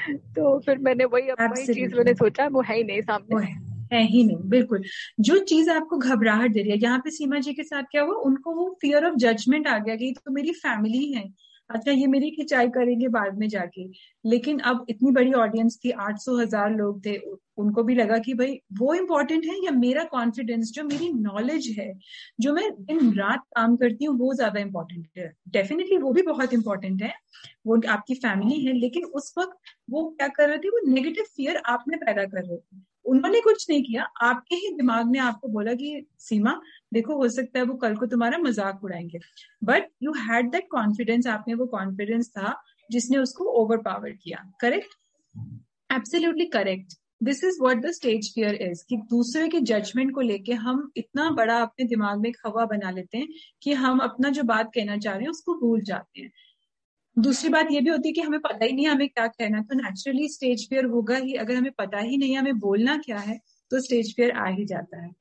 तो फिर मैंने वही चीज मैंने एब्सोल्युटली, सोचा वो है ही नहीं वो सामने। है ही नहीं, बिल्कुल। जो चीज आपको घबराहट दे रही है, यहाँ पे सीमा जी के साथ क्या हुआ, उनको वो फियर ऑफ जजमेंट आ गया कि ये तो मेरी फैमिली है, अच्छा ये मेरी खिंचाई करेंगे बाद में जाके। लेकिन अब इतनी बड़ी ऑडियंस थी, 800,000 लोग थे, उनको भी लगा कि भाई वो इम्पोर्टेंट है या मेरा कॉन्फिडेंस, जो मेरी नॉलेज है, जो मैं दिन रात काम करती हूँ, वो ज्यादा इंपॉर्टेंट है। डेफिनेटली वो भी बहुत इंपॉर्टेंट है, वो आपकी फैमिली है, लेकिन उस वक्त वो क्या कर रहे थे, वो नेगेटिव फियर आप में पैदा कर रहे थे। उन्होंने कुछ नहीं किया, आपके ही दिमाग ने आपको बोला कि सीमा देखो, हो सकता है वो कल को तुम्हारा मजाक उड़ाएंगे, but you had that confidence, आप में वो कॉन्फिडेंस था जिसने उसको ओवर पावर किया। Correct, absolutely correct. This is what the stage fear is, कि दूसरे के जजमेंट को लेके हम इतना बड़ा अपने दिमाग में एक हवा बना लेते हैं कि हम अपना जो बात कहना चाह रहे हैं उसको भूल जाते हैं। दूसरी बात ये भी होती है कि हमें पता ही नहीं है हमें क्या कहना है, तो नेचुरली स्टेज फियर होगा ही। अगर हमें पता ही नहीं है हमें बोलना क्या है, तो स्टेज फियर आ ही जाता है।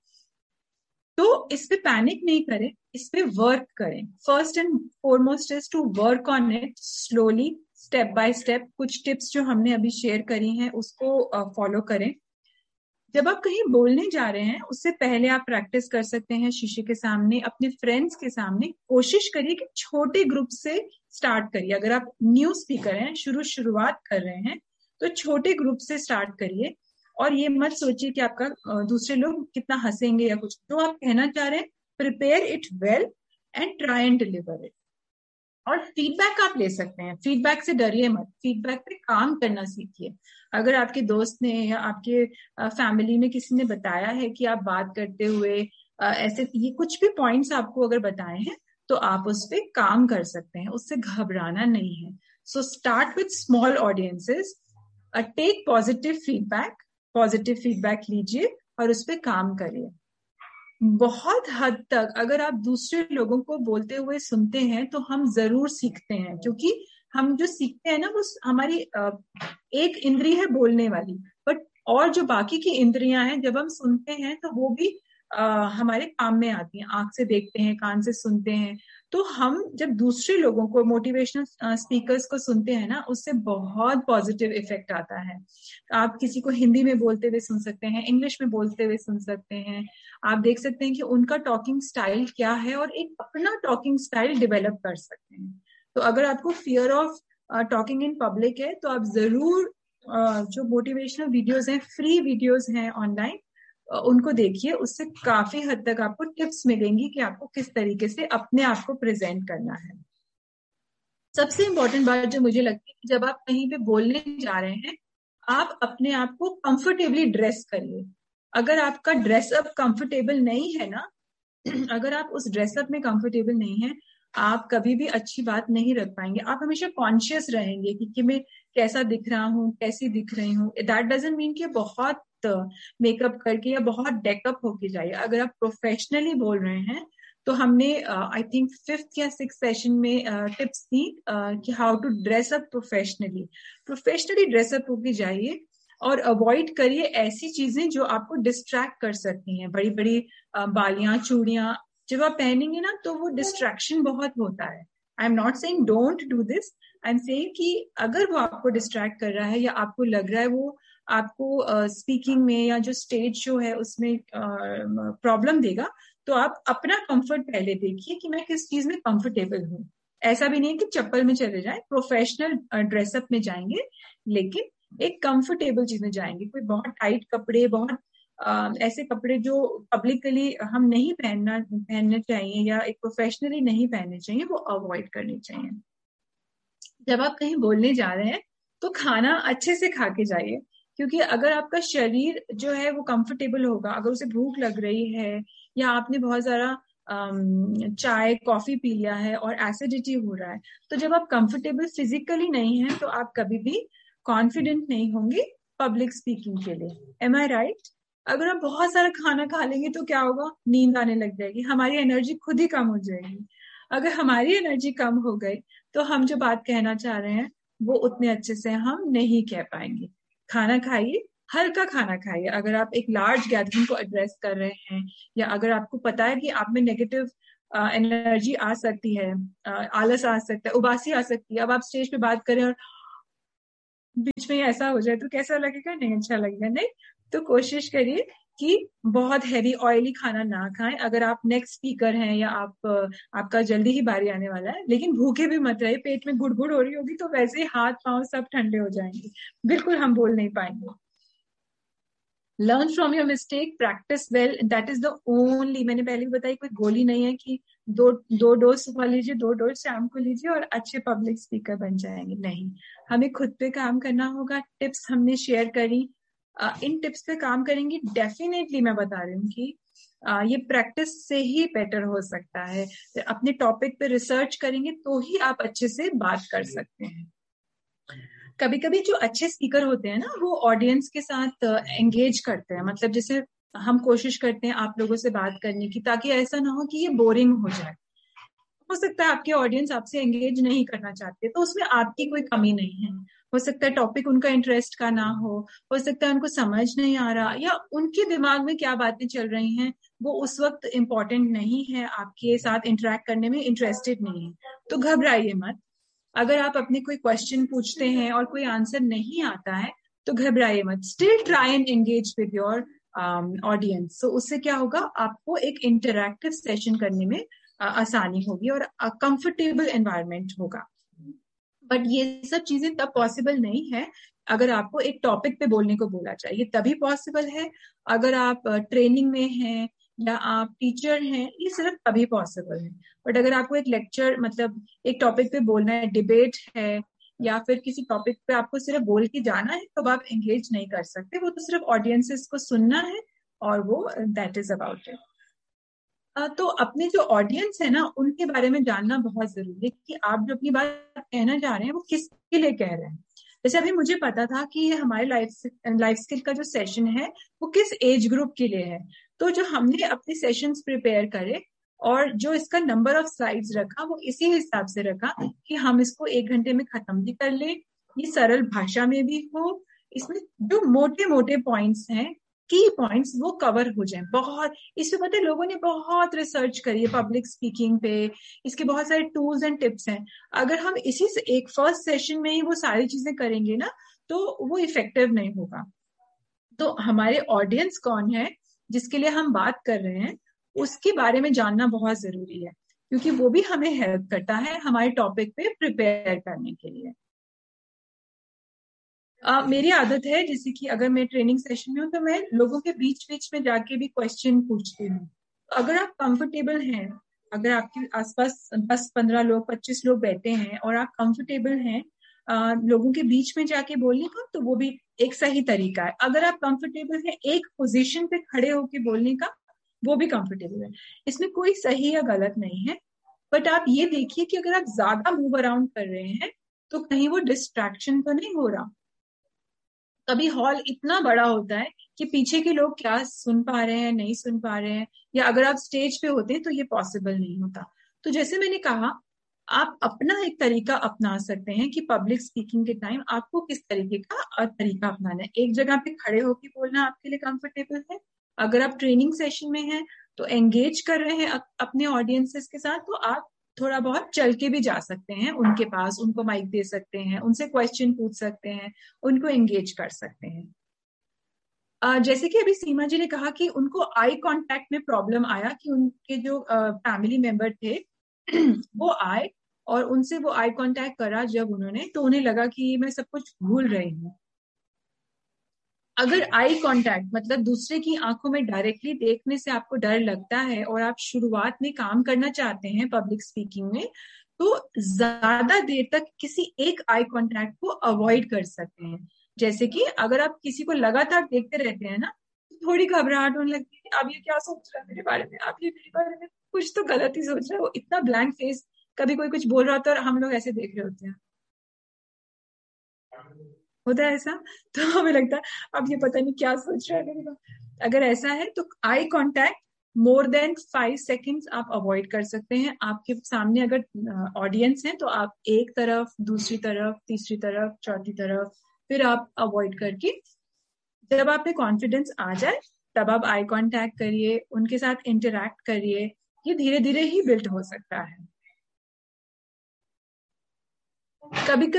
तो इस पे पैनिक नहीं करें, इस पे वर्क करें। First and foremost is to work on it slowly, step by step. कुछ टिप्स जो हमने अभी शेयर करी हैं उसको फॉलो करें। जब आप कहीं बोलने जा रहे हैं, उससे पहले आप प्रैक्टिस कर सकते हैं शीशे के सामने, अपने फ्रेंड्स के सामने। कोशिश करिए कि छोटे ग्रुप से स्टार्ट करिए। अगर आप न्यू स्पीकर हैं, शुरुआत कर रहे हैं, तो छोटे ग्रुप से स्टार्ट करिए। और ये मत सोचिए कि आपका दूसरे लोग कितना हंसेंगे या कुछ। जो आप कहना चाह रहे हैं, prepare it well and try and deliver it. और फीडबैक आप ले सकते हैं, फीडबैक से डरिए मत, फीडबैक पे काम करना सीखिए। अगर आपके दोस्त ने या आपके फैमिली में किसी ने बताया है कि आप बात करते हुए ऐसे, ये कुछ भी पॉइंट्स आपको अगर बताए हैं, तो आप उस पर काम कर सकते हैं, उससे घबराना नहीं है। So start with small audiences, take positive feedback लीजिए और उस पर काम करिए। बहुत हद तक अगर आप दूसरे लोगों को बोलते हुए सुनते हैं, तो हम जरूर सीखते हैं, क्योंकि हम जो सीखते हैं ना, वो हमारी एक इंद्री है बोलने वाली, बट और जो बाकी की इंद्रियां हैं, जब हम सुनते हैं तो वो भी हमारे काम में आती हैं। आंख से देखते हैं, कान से सुनते हैं। तो हम जब दूसरे लोगों को, मोटिवेशनल स्पीकर्स को सुनते हैं ना, उससे बहुत पॉजिटिव इफेक्ट आता है। आप किसी को हिंदी में बोलते हुए सुन सकते हैं, इंग्लिश में बोलते हुए सुन सकते हैं। आप देख सकते हैं कि उनका टॉकिंग स्टाइल क्या है, और एक अपना टॉकिंग स्टाइल डेवलप कर सकते हैं। तो अगर आपको fear of talking in public है, तो आप जरूर जो मोटिवेशनल वीडियोस हैं, फ्री वीडियोस हैं ऑनलाइन, उनको देखिए। उससे काफी हद तक आपको टिप्स मिलेंगी कि आपको किस तरीके से अपने आप को प्रेजेंट करना है। सबसे इंपॉर्टेंट बात जो मुझे लगती है कि जब आप कहीं पे बोलने जा रहे हैं, आप अपने आप को कंफर्टेबली ड्रेस करिए। अगर आपका ड्रेसअप कंफर्टेबल नहीं है ना, अगर आप उस ड्रेसअप में कंफर्टेबल नहीं है, आप कभी भी अच्छी बात नहीं रख पाएंगे। आप हमेशा कॉन्शियस रहेंगे कि मैं कैसा दिख रहा हूँ, कैसी दिख रही हूँ। दैट डजंट मीन कि बहुत मेकअप करके या बहुत डेकअप होके जाइए। अगर आप प्रोफेशनली बोल रहे हैं, तो हमने आई थिंक फिफ्थ या सिक्स सेशन में टिप्स दी कि how to dress up professionally. Professionally dress up होके जाइए, और अवॉइड करिए ऐसी चीजें जो आपको डिस्ट्रैक्ट कर सकती हैं। बड़ी बड़ी बालियां, चूड़ियां जब आप पहनेंगे ना, तो वो डिस्ट्रैक्शन बहुत होता है। I am not saying don't do this, I am saying कि अगर वो आपको डिस्ट्रैक्ट कर रहा है, या आपको लग रहा है वो आपको स्पीकिंग में या जो स्टेज शो है उसमें प्रॉब्लम देगा, तो आप अपना कंफर्ट पहले देखिए कि मैं किस चीज में कंफर्टेबल हूँ। ऐसा भी नहीं है कि चप्पल में चले जाए, प्रोफेशनल ड्रेसअप में जाएंगे, लेकिन एक कंफर्टेबल चीज में जाएंगे। कोई बहुत टाइट कपड़े, बहुत ऐसे कपड़े जो पब्लिकली हम नहीं पहनने चाहिए, या एक प्रोफेशनली नहीं पहनने चाहिए, वो अवॉइड करने चाहिए। जब आप कहीं बोलने जा रहे हैं, तो खाना अच्छे से खा के जाइए, क्योंकि अगर आपका शरीर जो है वो कंफर्टेबल होगा, अगर उसे भूख लग रही है, या आपने बहुत सारा चाय कॉफी पी लिया है और एसिडिटी हो रहा है, तो जब आप कंफर्टेबल फिजिकली नहीं है, तो आप कभी भी कॉन्फिडेंट नहीं होंगे पब्लिक स्पीकिंग के लिए। एम आई राइट? अगर आप बहुत सारा खाना खा लेंगे, तो क्या होगा, नींद आने लग जाएगी, हमारी एनर्जी खुद ही कम हो जाएगी। अगर हमारी एनर्जी कम हो गई, तो हम जो बात कहना चाह रहे हैं वो उतने अच्छे से हम नहीं कह पाएंगे। खाना खाइए, हल्का खाना खाइए। अगर आप एक लार्ज गैदरिंग को एड्रेस कर रहे हैं, या अगर आपको पता है कि आप में नेगेटिव एनर्जी आ सकती है, आलस आ सकता है, उबासी आ सकती है, अब आप स्टेज पे बात करें और बीच में ऐसा हो जाए तो कैसा लगेगा, नहीं अच्छा लगेगा, नहीं। तो कोशिश करिए कि बहुत हैवी ऑयली खाना ना खाएं। अगर आप नेक्स्ट स्पीकर हैं या आपका जल्दी ही बारी आने वाला है, लेकिन भूखे भी मत रहे, पेट में गुड़गुड़ हो रही होगी तो वैसे ही हाथ पांव सब ठंडे हो जाएंगे, बिल्कुल हम बोल नहीं पाएंगे। Learn from your mistake, practice well, that is the only, मैंने पहले भी बताई, कोई गोली नहीं है कि दो दो डोज सुबह लीजिए, 2 डोज शाम को लीजिए और अच्छे पब्लिक स्पीकर बन जाएंगे, नहीं। हमें खुद पे काम करना होगा। टिप्स हमने शेयर करी, इन टिप्स पे काम करेंगे डेफिनेटली, मैं बता रही हूँ कि ये प्रैक्टिस से ही बेटर हो सकता है। अपने टॉपिक पे रिसर्च करेंगे तो ही आप अच्छे से बात कर सकते हैं। कभी कभी जो अच्छे स्पीकर होते हैं ना, वो ऑडियंस के साथ एंगेज करते हैं, मतलब जैसे हम कोशिश करते हैं आप लोगों से बात करने की, ताकि ऐसा ना हो कि ये बोरिंग हो जाए। हो सकता है आपके ऑडियंस आपसे एंगेज नहीं करना चाहते, तो उसमें आपकी कोई कमी नहीं है। हो सकता है टॉपिक उनका इंटरेस्ट का ना हो सकता है उनको समझ नहीं आ रहा, या उनके दिमाग में क्या बातें चल रही हैं वो उस वक्त इम्पोर्टेंट नहीं है, आपके साथ इंटरेक्ट करने में इंटरेस्टेड नहीं है। तो घबराइए मत। अगर आप अपने कोई क्वेश्चन पूछते हैं और कोई आंसर नहीं आता है तो घबराइए मत, still try and engage with your audience. तो उससे क्या होगा, आपको एक इंटरैक्टिव सेशन करने में आसानी होगी और कंफर्टेबल एनवायरनमेंट होगा। बट ये सब चीजें तब पॉसिबल नहीं है अगर आपको एक टॉपिक पे बोलने को बोला जाए, ये तभी पॉसिबल है अगर आप ट्रेनिंग में हैं या आप टीचर हैं, ये सिर्फ तभी पॉसिबल है। बट अगर आपको एक लेक्चर, मतलब एक टॉपिक पे बोलना है, डिबेट है या फिर किसी टॉपिक पे आपको सिर्फ बोल के जाना है, तो आप एंगेज नहीं कर सकते। वो तो सिर्फ ऑडियंसेस को सुनना है और वो दैट इज अबाउट इट। तो अपने जो ऑडियंस है ना, उनके बारे में जानना बहुत जरूरी है कि आप जो अपनी बात कहना चाह रहे हैं वो किसके लिए कह रहे हैं। जैसे अभी मुझे पता था कि ये हमारे लाइफ स्किल का जो सेशन है वो किस एज ग्रुप के लिए है। तो जो हमने अपने सेशंस प्रिपेयर करे और जो इसका नंबर ऑफ स्लाइड्स रखा, वो इसी हिसाब से रखा कि हम इसको 1 घंटे में खत्म भी कर ले, ये सरल भाषा में भी हो, इसमें जो मोटे मोटे पॉइंट्स हैं, की पॉइंट्स, वो कवर हो जाएं। बहुत इसमें पता है लोगों ने बहुत रिसर्च करी है पब्लिक स्पीकिंग पे, इसके बहुत सारे टूल्स एंड टिप्स हैं। अगर हम इसी से एक फर्स्ट सेशन में ही वो सारी चीजें करेंगे ना, तो वो इफेक्टिव नहीं होगा। तो हमारे ऑडियंस कौन है जिसके लिए हम बात कर रहे हैं, उसके बारे में जानना बहुत जरूरी है, क्योंकि वो भी हमें हेल्प करता है हमारे टॉपिक पे प्रिपेयर करने के लिए। मेरी आदत है, जैसे कि अगर मैं ट्रेनिंग सेशन में हूँ तो मैं लोगों के बीच बीच में जाके भी क्वेश्चन पूछती हूँ। अगर आप कंफर्टेबल हैं, अगर आपके आसपास 10-15 लोग, 25 लोग बैठे हैं और आप कंफर्टेबल हैं लोगों के बीच में जाके बोलने का, तो वो भी एक सही तरीका है। अगर आप कंफर्टेबल हैं एक पोजीशन पे खड़े होके बोलने का, वो भी कंफर्टेबल है। इसमें कोई सही या गलत नहीं है। बट आप ये देखिए कि अगर आप ज्यादा मूव अराउंड कर रहे हैं तो कहीं वो डिस्ट्रैक्शन तो नहीं हो रहा। कभी हॉल इतना बड़ा होता है कि पीछे के लोग क्या सुन पा रहे हैं, नहीं सुन पा रहे हैं, या अगर आप स्टेज पे होते तो ये पॉसिबल नहीं होता। तो जैसे मैंने कहा, आप अपना एक तरीका अपना सकते हैं कि पब्लिक स्पीकिंग के टाइम आपको किस तरीके का तरीका अपनाना है। एक जगह पे खड़े होकर बोलना आपके लिए कंफर्टेबल है। अगर आप ट्रेनिंग सेशन में हैं तो एंगेज कर रहे हैं अपने ऑडियंसेस के साथ, तो आप थोड़ा बहुत चल के भी जा सकते हैं उनके पास, उनको माइक दे सकते हैं, उनसे क्वेश्चन पूछ सकते हैं, उनको एंगेज कर सकते हैं। जैसे कि अभी सीमा जी ने कहा कि उनको आई कांटेक्ट में प्रॉब्लम आया, कि उनके जो फैमिली मेंबर थे वो आए और उनसे वो आई कांटेक्ट करा जब उन्होंने, तो उन्हें लगा कि मैं सब कुछ भूल रही हूँ। अगर आई कांटेक्ट मतलब दूसरे की आंखों में डायरेक्टली देखने से आपको डर लगता है और आप शुरुआत में काम करना चाहते हैं पब्लिक स्पीकिंग में, तो ज्यादा देर तक किसी एक आई कांटेक्ट को अवॉइड कर सकते हैं। जैसे कि अगर आप किसी को लगातार देखते रहते हैं ना, तो थोड़ी घबराहट होने लगती है, अब ये क्या सोच रहा है मेरे बारे में, अब ये मेरे बारे में कुछ तो गलत ही सोच रहा है, वो इतना ब्लैंक फेस, कभी कोई कुछ बोल रहा होता है और हम लोग ऐसे देख रहे होते हैं, होता है ऐसा। तो हमें लगता है अब ये पता नहीं क्या सोच रहा है मेरे बारे। अगर ऐसा है तो eye contact more than 5 seconds आप अवॉइड कर सकते हैं। आपके सामने अगर ऑडियंस है तो आप एक तरफ, दूसरी तरफ, तीसरी तरफ, चौथी तरफ, फिर आप अवॉइड करके जब आप में कॉन्फिडेंस आ जाए तब आप आई कांटेक्ट करिए, उनके साथ इंटरैक्ट करिए। ये धीरे धीरे ही बिल्ड हो सकता है। कभी कभी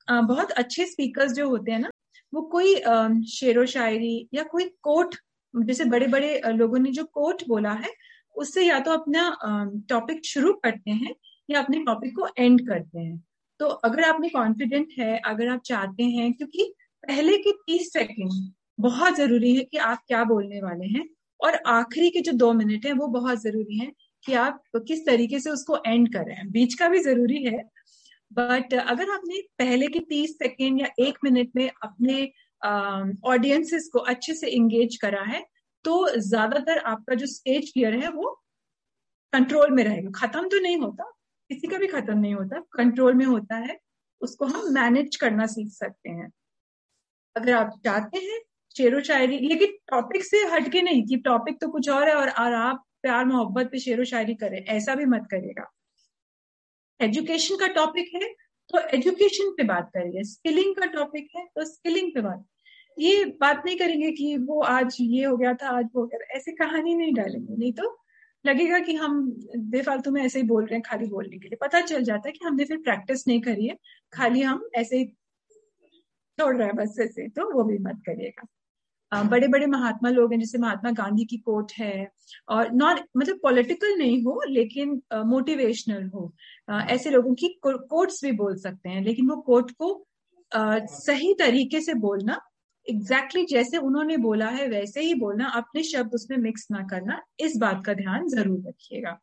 बहुत अच्छे स्पीकर्स जो होते हैं ना, वो कोई शेरो शायरी या कोई कोट, जैसे बड़े बड़े लोगों ने जो कोट बोला है उससे या तो अपना टॉपिक शुरू करते हैं या अपने टॉपिक को एंड करते हैं। तो अगर आप में कॉन्फिडेंट है, अगर आप चाहते हैं, क्योंकि पहले के 30 सेकंड बहुत जरूरी है कि आप क्या बोलने वाले हैं, और आखिरी के जो 2 मिनट है वो बहुत जरूरी है कि आप किस तरीके से उसको एंड कर रहे हैं। बीच का भी जरूरी है, बट अगर आपने पहले के 30 सेकेंड या 1 मिनट में अपने ऑडियंसेस को अच्छे से इंगेज करा है, तो ज्यादातर आपका जो स्टेज फियर है वो कंट्रोल में रहेगा। खत्म तो नहीं होता, किसी का भी खत्म नहीं होता, कंट्रोल में होता है। उसको हम मैनेज करना सीख सकते हैं। अगर आप चाहते हैं शेरो शायरी, लेकिन टॉपिक से हटके नहीं कि टॉपिक तो कुछ और है और आप प्यार मोहब्बत पे शेरो शायरी करें, ऐसा भी मत करिएगा। एजुकेशन का टॉपिक है तो एजुकेशन पे बात करिए, स्किलिंग का टॉपिक है तो स्किलिंग पे बात। ये बात नहीं करेंगे कि वो आज ये हो गया था, आज वो हो गया था, ऐसे कहानी नहीं डालेंगे, नहीं तो लगेगा कि हम बेफालतू में ऐसे ही बोल रहे हैं खाली बोलने के लिए। पता चल जाता है कि हमने फिर प्रैक्टिस नहीं करी है, खाली हम ऐसे ही छोड़ रहे हैं बस ऐसे, तो वो भी मत करिएगा। बड़े बड़े महात्मा लोग हैं, जैसे महात्मा गांधी की कोट है, और नॉन मतलब पॉलिटिकल नहीं हो लेकिन मोटिवेशनल हो, ऐसे लोगों की कोट्स भी बोल सकते हैं, लेकिन वो कोट को सही तरीके से बोलना, एग्जैक्टली जैसे उन्होंने बोला है वैसे ही बोलना, अपने शब्द उसमें मिक्स ना करना, इस बात का ध्यान जरूर रखिएगा।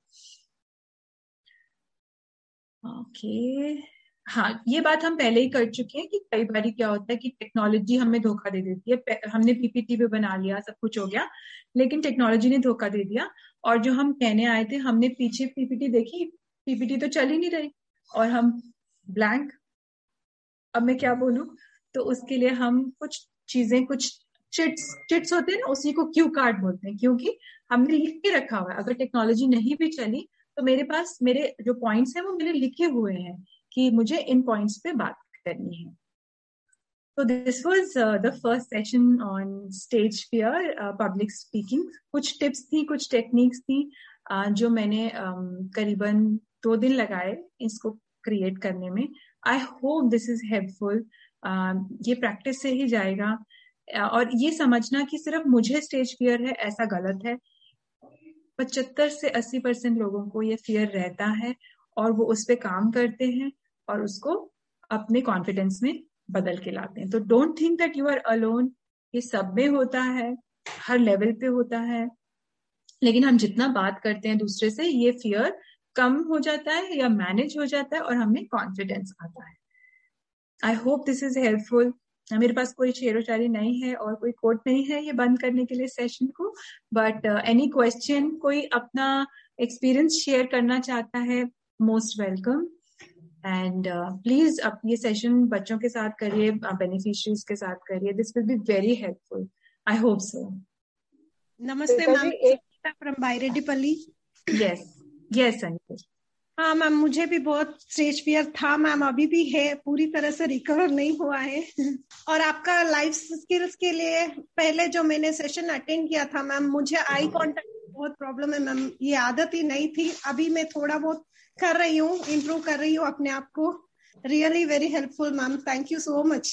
ओके, हाँ, ये बात हम पहले ही कर चुके हैं कि कई बार क्या होता है कि टेक्नोलॉजी हमें धोखा दे देती है। हमने पीपीटी भी बना लिया, सब कुछ हो गया, लेकिन टेक्नोलॉजी ने धोखा दे दिया, और जो हम कहने आए थे हमने पीछे पीपीटी देखी, पीपीटी तो चल ही नहीं रही और हम ब्लैंक। अब मैं क्या बोलूं? तो उसके लिए हम कुछ चीजें, कुछ चिट्स होते हैं ना, उसी को क्यू कार्ड बोलते हैं, क्योंकि हमने लिख के रखा हुआ है। अगर टेक्नोलॉजी नहीं भी चली तो मेरे पास मेरे जो पॉइंट्स हैं वो मेरे लिखे हुए हैं कि मुझे इन पॉइंट्स पे बात करनी है। तो this was the first session on stage fear, public speaking. कुछ टिप्स थी, कुछ टेक्निक्स थी, जो मैंने करीबन 2 दिन लगाए इसको क्रिएट करने में। I hope this is helpful. ये प्रैक्टिस से ही जाएगा, और ये समझना कि सिर्फ मुझे स्टेज फियर है ऐसा गलत है। 75 से 80% लोगों को ये फियर रहता है और वो उस पर काम करते हैं और उसको अपने कॉन्फिडेंस में बदल के लाते हैं। तो don't think that you are alone, ये सब में होता है, हर लेवल पे होता है, लेकिन हम जितना बात करते हैं दूसरे से, ये फियर कम हो जाता है या मैनेज हो जाता है और हमें कॉन्फिडेंस आता है। I hope this is helpful. मेरे पास कोई शेरो शायरी नहीं है और कोई कोट नहीं है ये बंद करने के लिए सेशन को, बट एनी क्वेश्चन, कोई अपना एक्सपीरियंस शेयर करना चाहता है, मोस्ट वेलकम। एंड प्लीज अब ये सेशन बच्चों के साथ करिए, बेनिफिशियरीज के साथ करिए, this will be very helpful. I hope so. नमस्ते मैम, फ्रॉम बायरेड्डीपल्ली। यस यस अंकित। हाँ मैम, मुझे भी बहुत स्टेज फियर था मैम, अभी भी है, पूरी तरह से रिकवर नहीं हुआ है। और आपका लाइफ स्किल्स के लिए पहले जो मैंने सेशन अटेंड किया था मैम, मुझे आई कांटेक्ट बहुत प्रॉब्लम है मैम, ये आदत ही नहीं थी। अभी मैं थोड़ा बहुत कर रही हूँ, इम्प्रूव कर रही हूँ अपने आप को। Really very helpful ma'am, thank you so much.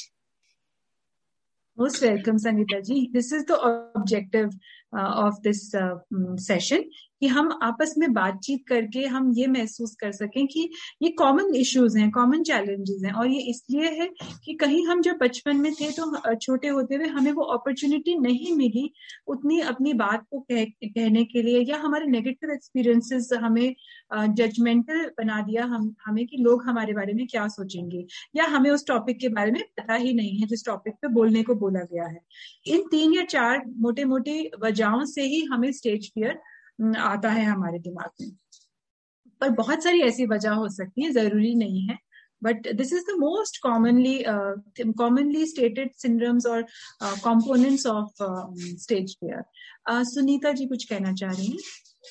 Most welcome, Sangeeta ji. This is the objective of this session, कि हम आपस में बातचीत करके हम ये महसूस कर सकें कि ये कॉमन इश्यूज हैं, कॉमन चैलेंजेस हैं, और ये इसलिए है कि कहीं हम जब बचपन में थे तो छोटे होते हुए हमें वो अपॉर्चुनिटी नहीं मिली उतनी अपनी बात को कहने के लिए, या हमारे नेगेटिव एक्सपीरियंसेस हमें जजमेंटल बना दिया हमें कि लोग हमारे बारे में क्या सोचेंगे, या हमें उस टॉपिक के बारे में पता ही नहीं है जिस टॉपिक पे बोलने को बोला गया है। इन 3 या 4 मोटे मोटे वजहों से ही हमें स्टेज फियर आता है हमारे दिमाग में, पर बहुत सारी ऐसी वजह हो सकती है, जरूरी नहीं है, but this is the most commonly stated syndromes और components of stage fear. Sunita ji कुछ कहना चाह रही हैं?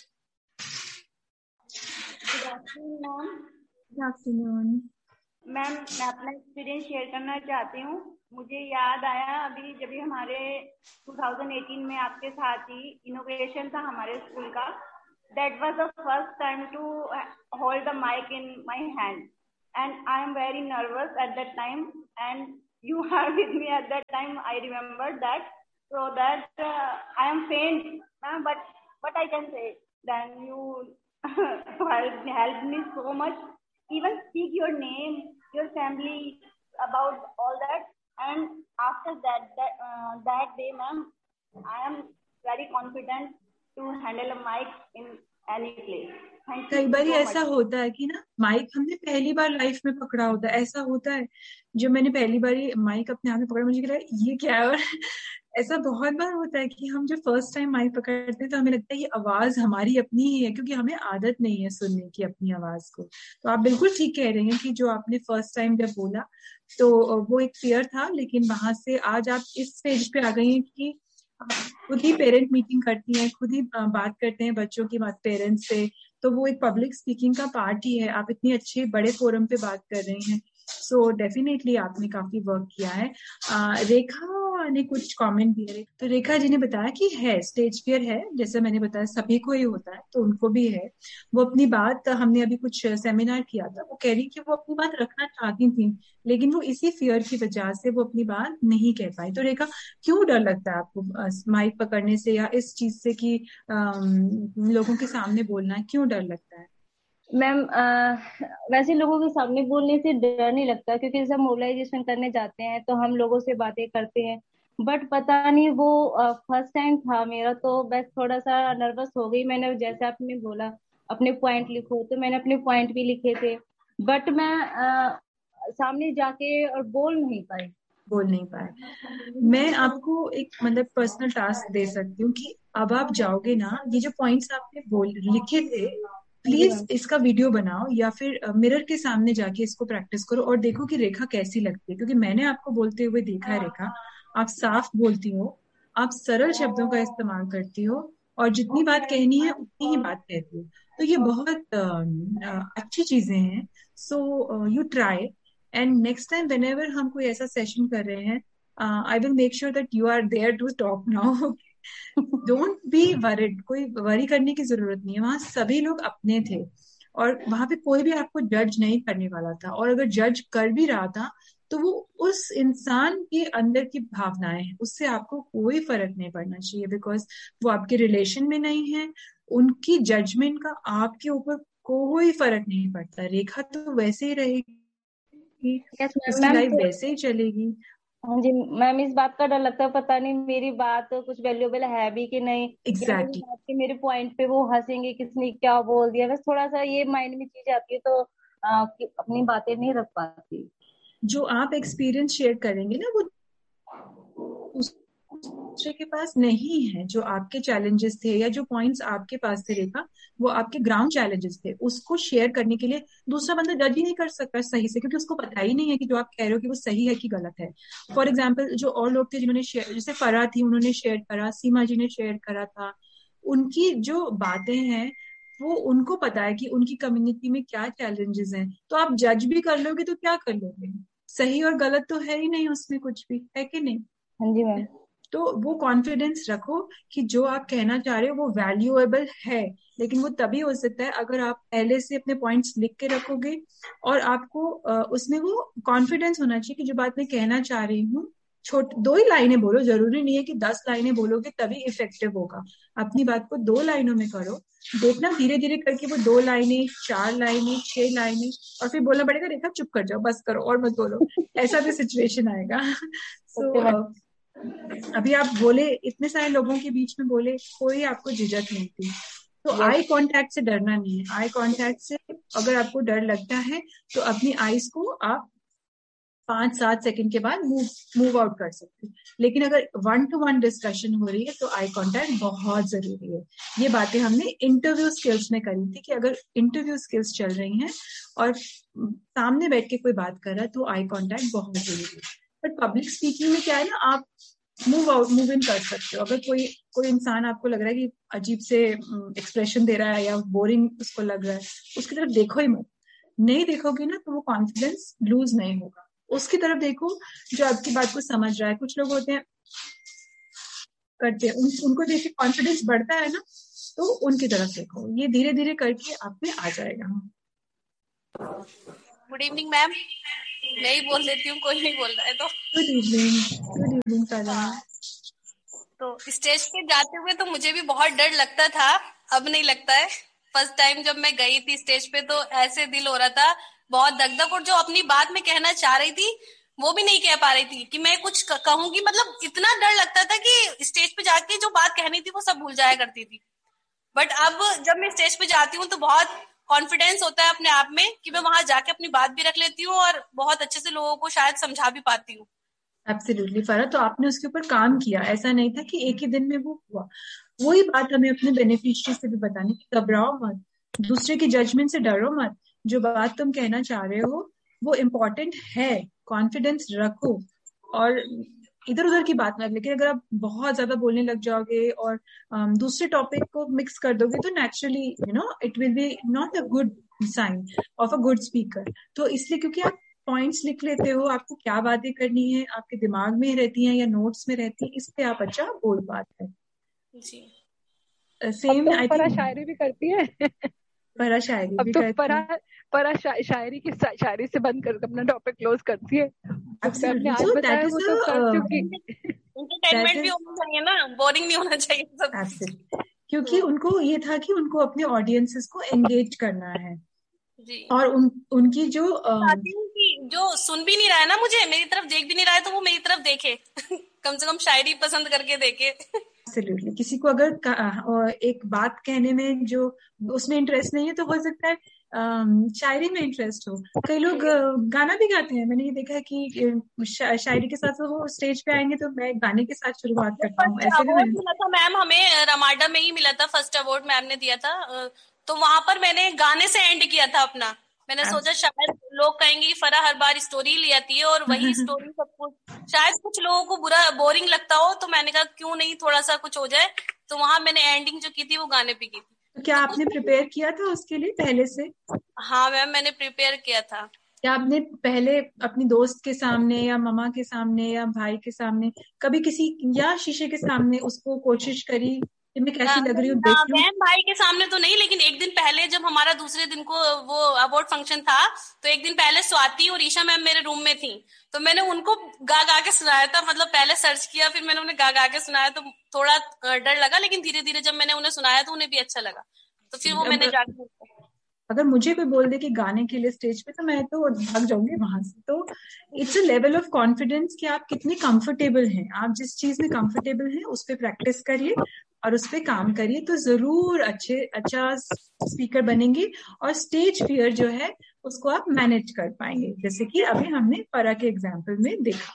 गुड आफ्टरनून मैम, मैं अपना एक्सपीरियंस शेयर करना चाहती हूँ। मुझे याद आया अभी जब भी हमारे 2018 में आपके साथ ही इनोग्रेशन था हमारे स्कूल का, that was the first time to hold the mic in my hand and I am very nervous at that time. and you are with me at that time. I remembered that, so that I am faint, but I can say then you helped me so much. Even speak your name, your family, about all that, and after that day, ma'am, I am very confident to handle a mic in any place. कई बार ऐसा होता है कि ना mic हमने पहली बार life में पकड़ा होता है, ऐसा होता है जब मैंने पहली बार माइक अपने हाथ में पकड़ा मुझे लगा ये क्या है, और ऐसा बहुत बार होता है कि हम जब फर्स्ट टाइम माइक पकड़ते हैं तो हमें लगता है ये आवाज हमारी अपनी ही है, क्योंकि हमें आदत नहीं है सुनने की अपनी आवाज को। तो आप बिल्कुल ठीक कह रहे हैं कि जो आपने फर्स्ट टाइम जब बोला तो वो एक फियर था, लेकिन वहां से आज आप इस स्टेज पे आ गई हैं कि खुद ही पेरेंट मीटिंग करती हैं, खुद ही बात करते हैं बच्चों की बात पेरेंट्स से, तो वो एक पब्लिक स्पीकिंग का पार्ट ही है। आप इतनी अच्छे बड़े फोरम पे बात कर रही हैं, सो डेफिनेटली आपने काफी वर्क किया है। रेखा ने कुछ कमेंट दिए, तो रेखा जी ने बताया कि है स्टेज फियर है, जैसे मैंने बताया सभी को ही होता है, तो उनको भी है। वो अपनी बात, हमने अभी कुछ सेमिनार किया था, वो कह रही कि वो अपनी बात रखना चाहती थी, लेकिन वो इसी फियर की वजह से वो अपनी बात नहीं कह पाई। तो रेखा, क्यों डर लगता है आपको माइक पकड़ने से या इस चीज से कि लोगों के सामने बोलना, क्यों डर लगता है? मैम, वैसे लोगों के सामने बोलने से डर नहीं लगता, क्योंकि जब मोबिलाइजेशन करने जाते हैं तो हम लोगों से बातें करते हैं, बट पता नहीं वो फर्स्ट टाइम था मेरा, तो बस थोड़ा सा नर्वस हो गई। मैंने जैसे आपने बोला अपने पॉइंट लिखो, तो मैंने अपने पॉइंट भी लिखे थे, बट मैं सामने जाके और बोल नहीं पाए। मैं आपको एक मतलब पर्सनल टास्क दे सकती हूँ कि अब आप जाओगे ना, ये जो पॉइंट्स आपने लिखे थे, प्लीज इसका वीडियो बनाओ या फिर मिरर के सामने जाके इसको प्रैक्टिस करो और देखो कि रेखा कैसी लगती है, क्योंकि मैंने आपको बोलते हुए देखा है रेखा, आप साफ बोलती हो, आप सरल शब्दों का इस्तेमाल करती हो और जितनी बात कहनी है उतनी ही बात कहती हो, तो ये बहुत अच्छी चीजें हैं। So you try, and next time whenever हम कोई ऐसा सेशन कर रहे हैं, I will make sure that you are there to talk now. Don't be worried, कोई वरी करने की जरूरत नहीं है, वहां सभी लोग अपने थे और वहां पे कोई भी आपको जज नहीं करने वाला था, और अगर जज कर भी रहा था तो वो उस इंसान के अंदर की भावनाएं हैं, उससे आपको कोई फर्क नहीं पड़ना चाहिए, बिकॉज वो आपके रिलेशन में नहीं है, उनकी जजमेंट का आपके ऊपर कोई फर्क नहीं पड़ता। रेखा तो वैसे ही रहेगी, उसकी लाइफ वैसे ही चलेगी। हाँ जी मैम, इस बात का डर लगता है पता नहीं मेरी बात कुछ वैल्यूएबल है भी कि नहीं, एग्जैक्टली मेरे पॉइंट पे वो हंसेंगे किसने क्या बोल दिया, बस थोड़ा सा ये माइंड में चीज आती है, तो अपनी बातें नहीं रख पाती। जो आप एक्सपीरियंस शेयर करेंगे ना, वो दूसरे के पास नहीं है। जो आपके चैलेंजेस थे या जो पॉइंट्स आपके पास थे रेखा, वो आपके ग्राउंड चैलेंजेस थे, उसको शेयर करने के लिए दूसरा बंदा जज ही नहीं कर सकता सही से, क्योंकि उसको पता ही नहीं है कि जो आप कह रहे हो कि वो सही है कि गलत है। फॉर एग्जाम्पल, जो और लोग थे जिन्होंने शेयर, जैसे फरा थी, उन्होंने शेयर करा, सीमा जी ने शेयर करा था, उनकी जो बातें हैं वो उनको पता है कि उनकी कम्युनिटी में क्या चैलेंजेस हैं। तो आप जज भी कर लोगे तो क्या कर लोगे, सही और गलत तो है ही नहीं उसमें कुछ भी, है कि नहीं? हाँ जी मैम। तो वो कॉन्फिडेंस रखो कि जो आप कहना चाह रहे हो वो वैल्यूएबल है, लेकिन वो तभी हो सकता है अगर आप पहले से अपने पॉइंट्स लिख के रखोगे और आपको उसमें वो कॉन्फिडेंस होना चाहिए कि जो बात मैं कहना चाह रही हूँ, 2 ही लाइनें बोलो, जरूरी नहीं है कि 10 लाइनें बोलोगे तभी इफेक्टिव होगा। अपनी बात को 2 लाइनों में करो, देखना धीरे धीरे करके वो 2 लाइनें, 4 लाइनें, 6 लाइनें, और फिर बोलना पड़ेगा रेखा चुप कर जाओ, बस करो और मत बोलो, ऐसा भी सिचुएशन आएगा। सो अभी आप बोले, इतने सारे लोगों के बीच में बोले, कोई आपको झिझक नहीं थी, तो आई कांटेक्ट से डरना नहीं है। आई कांटेक्ट से अगर आपको डर लगता है तो अपनी आईज को आप 5-7 सेकंड के बाद मूव आउट कर सकते हैं, लेकिन अगर 1-to-1 डिस्कशन हो रही है तो आई कांटेक्ट बहुत जरूरी है। ये बातें हमने इंटरव्यू स्किल्स में करी थी कि अगर इंटरव्यू स्किल्स चल रही हैं और सामने बैठ के कोई बात कर रहा है तो आई कांटेक्ट बहुत जरूरी है। बट पब्लिक स्पीकिंग में क्या है ना, आप मूव इन कर सकते हो। अगर कोई इंसान आपको लग रहा है कि अजीब से एक्सप्रेशन दे रहा है या बोरिंग उसको लग रहा है, उसकी तरफ देखो ही मत। नहीं देखोगे ना तो वो कॉन्फिडेंस लूज नहीं होगा, उसकी तरफ देखो जो आपकी बात को समझ रहा है। कुछ लोग होते हैं करते हैं, उनको देख के कॉन्फिडेंस बढ़ता है ना, तो उनकी तरफ देखो। ये धीरे धीरे करके आप में आ जाएगा। Good evening ma'am. मैं ही बोल देती हूँ, कोई नहीं बोल रहा है तो। गुड इवनिंग सारा। तो स्टेज पे जाते हुए तो मुझे भी बहुत डर लगता था, अब नहीं लगता है। फर्स्ट टाइम जब मैं गई थी स्टेज पे तो ऐसे दिल हो रहा था, बहुत दगदग, और जो अपनी बात मैं कहना चाह रही थी वो भी नहीं कह पा रही थी कि मैं कुछ कहूंगी। मतलब इतना डर लगता था कि स्टेज पे जाके जो बात कहनी थी वो सब भूल जाया करती थी। बट अब जब मैं स्टेज पे जाती हूँ तो बहुत कॉन्फिडेंस होता है अपने आप में कि मैं वहां जाके अपनी बात भी रख लेती हूँ और बहुत अच्छे से लोगों को शायद समझा भी पाती हूँ। एब्सोल्युटली फरा, तो आपने उसके ऊपर काम किया, ऐसा नहीं था कि एक ही दिन में वो हुआ। वही बात हमें अपने बेनिफिशियरी से भी बतानी कि घबराओ मत, दूसरे की जजमेंट से डरो मत, जो बात तुम कहना चाह रहे हो वो इम्पोर्टेंट है, कॉन्फिडेंस रखो और इधर उधर की बात मत। लेकिन अगर आप बहुत ज्यादा बोलने लग जाओगे और दूसरे टॉपिक को मिक्स कर दोगे तो naturally it will be not a good sign of a good speaker. तो इसलिए क्योंकि आप पॉइंट्स लिख लेते हो, आपको क्या बातें करनी है आपके दिमाग में रहती हैं या नोट्स में रहती है, इस पे आप अच्छा बोल पाते हैं। सेम आई थिंक शायरी भी करती है। परा शायरी अब भी तो करती परा शायरी की शायरी से बंद कर अपना टॉपिक क्लोज करती है। Absolutely. आज So बताया वो तो कर चुकी। एंटरटेनमेंट भी होना चाहिए ना, बोरिंग नहीं होना चाहिए सब। Absolutely. क्योंकि उनको ये था कि उनको अपने ऑडियंसेस को एंगेज करना है जी। और उनकी जो जो सुन भी नहीं रहा है ना, मुझे मेरी तरफ देख भी नहीं रहा है, तो वो मेरी तरफ देखे कम से कम शायरी पसंद करके देखे। एब्सोल्युटली। किसी को अगर एक बात कहने में जो उसमें इंटरेस्ट नहीं है तो हो सकता है शायरी में इंटरेस्ट हो। कई लोग गाना भी गाते हैं, मैंने ये देखा है कि शायरी के साथ वो स्टेज पे आएंगे तो मैं गाने के साथ शुरुआत करता हूँ। ऐसे भी अवार्ड मिला था मैम हमें, रमाडा में ही मिला था, फर्स्ट अवार्ड मैम ने दिया था, तो वहां पर मैंने गाने से एंड किया था अपना। मैंने सोचा शायद लोग कहेंगे कि फरा हर बार स्टोरी ले आती है और वही स्टोरी सब कुछ, शायद कुछ लोगों को बुरा बोरिंग लगता हो, तो मैंने कहा क्यों नहीं थोड़ा सा कुछ हो जाए, तो वहां मैंने एंडिंग जो की थी वो गाने पे की थी। तो क्या आपने प्रिपेयर किया था उसके लिए पहले से? हाँ मैम, मैंने प्रिपेयर किया था। क्या आपने पहले अपनी दोस्त के सामने या ममा के सामने या भाई के सामने कभी किसी या शीशे के सामने उसको कोशिश करी कि मैं कैसी लग रही हूँ देख लूं? बहन भाई के सामने तो नहीं, लेकिन एक दिन पहले जब हमारा दूसरे दिन को वो अवार्ड फंक्शन था, तो एक दिन पहले स्वाति और ईशा मैम मेरे रूम में थी, तो मैंने उनको गा गा के सुनाया था। मतलब पहले सर्च किया, फिर मैंने उन्हें गा गा के सुनाया, तो थोड़ा डर लगा, लेकिन धीरे धीरे जब मैंने उन्हें सुनाया तो उन्हें भी अच्छा लगा, तो फिर वो मैंने जाके। अगर मुझे कोई बोल दे कि गाने के लिए स्टेज पे, तो मैं तो भाग जाऊंगी वहां से। तो it's a level of confidence कि आप कितने कंफर्टेबल हैं, आप जिस चीज में कंफर्टेबल हैं उस पर प्रैक्टिस करिए और उस पर काम करिए, तो जरूर अच्छा स्पीकर बनेंगे और स्टेज फियर जो है उसको आप मैनेज कर पाएंगे, जैसे कि अभी हमने परा के एग्जाम्पल में देखा।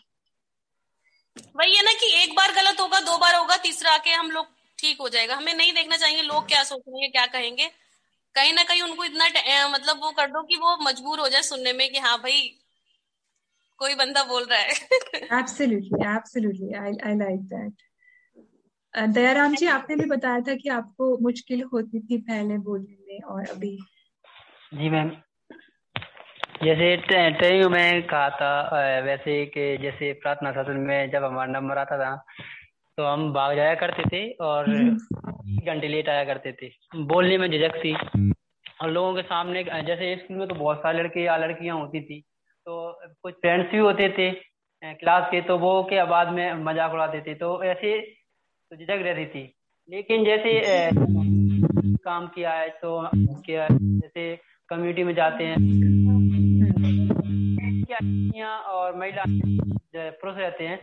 वही है ना कि एक बार गलत होगा, दो बार होगा, तीसरा आके हम लोग ठीक हो जाएगा। हमें नहीं देखना चाहिए लोग क्या सोचेंगे क्या कहेंगे, कहीं ना कहीं उनको इतना मतलब वो कर दो कि वो मजबूर हो जाए सुनने में कि हाँ भाई कोई बंदा बोल रहा है। Absolutely I like that. Dayaram जी, आपने भी बताया था कि आपको मुश्किल होती थी पहले बोलने में और अभी। जी मैम, जैसे ट्रेनिंग में कहा था वैसे कि जैसे प्रार्थना सत्र में जब हमारा नंबर आता था तो हम भाग जाया करते थे और घंटे लेट आया करते थे। बोलने में झिझक थी और लोगों के सामने, जैसे स्कूल में तो बहुत सारे लड़के या लड़कियां होती थी, तो कुछ फ्रेंड्स भी होते थे क्लास के, तो वो के बाद में मजाक उड़ाते थे, तो ऐसे तो झिझक रहती थी। लेकिन जैसे काम किया है तो क्या, जैसे कम्युनिटी में जाते हैं और महिला पुरुष रहते हैं,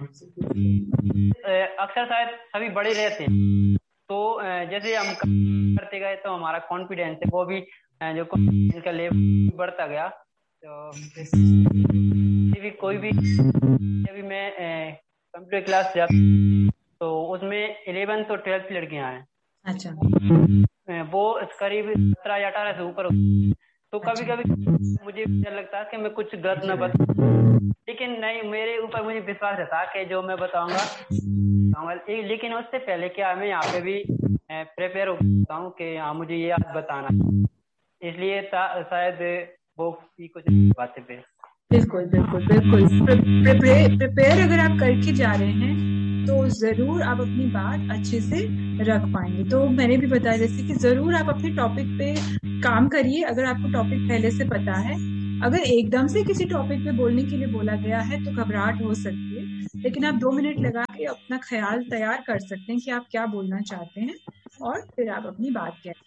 अक्सर शायद सभी बड़े रहते हैं, तो जैसे हम करते गए तो हमारा कॉन्फिडेंस है वो भी जो कॉन्फिडेंस का लेवल बढ़ता गया। तो कोई भी अभी मैं कंप्यूटर क्लास जाता तो उसमें 11th और 12th लड़कियां हैं। अच्छा। वो करीब 17 या 18 से ऊपर, तो कभी कभी मुझे डर लगता है कि मैं कुछ गलत न बताऊं, लेकिन नहीं, मेरे ऊपर मुझे विश्वास रहता है कि जो मैं बताऊंगा। लेकिन उससे पहले क्या मैं यहाँ पे भी प्रिपेयर होता हूँ कि हाँ मुझे ये आज बताना, इसलिए शायद वो भी कुछ बातें पे। बिल्कुल बिल्कुल बिल्कुल प्रिपेयर अगर आप करके जा रहे हैं तो जरूर आप अपनी बात अच्छे से रख पाएंगे। तो मैंने भी बताया जैसे कि जरूर आप अपने टॉपिक पे काम करिए। अगर आपको टॉपिक पहले से पता है अगर एकदम से किसी टॉपिक पे बोलने के लिए बोला गया है तो घबराहट हो सकती है, लेकिन आप 2 मिनट लगा के अपना ख्याल तैयार कर सकते हैं कि आप क्या बोलना चाहते हैं और फिर आप अपनी बात कहें।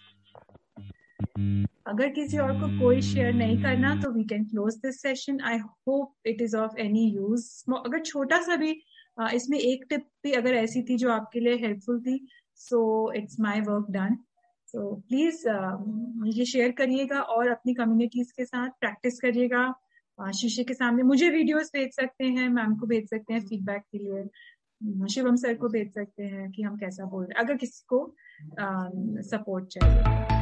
अगर किसी और को कोई शेयर नहीं करना तो we can close this session. I hope it is of any use. अगर छोटा सा भी इसमें एक टिप भी अगर ऐसी थी जो आपके लिए हेल्पफुल थी, so it's my work done. So please ये शेयर करिएगा और अपनी कम्युनिटीज के साथ प्रैक्टिस करिएगा। शीशे के सामने मुझे वीडियोस भेज सकते हैं, मैम को भेज सकते हैं फीडबैक के लिए, शिवम सर को भेज सकते हैं कि हम कैसा बोल रहे हैं, अगर किसी को सपोर्ट चाहिए।